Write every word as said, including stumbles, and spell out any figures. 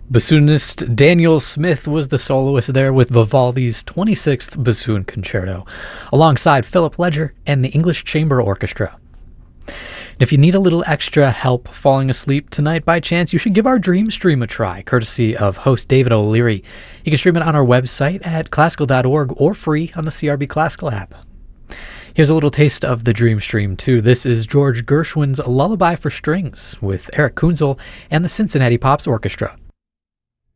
Bassoonist Daniel Smith was the soloist there with Vivaldi's twenty-sixth Bassoon Concerto, alongside Philip Ledger and the English Chamber Orchestra. If you need a little extra help falling asleep tonight by chance, you should give our Dream Stream a try, courtesy of host David O'Leary. You can stream it on our website at classical dot org or free on the C R B Classical app. Here's a little taste of the Dream Stream, too. This is George Gershwin's Lullaby for Strings with Eric Kunzel and the Cincinnati Pops Orchestra.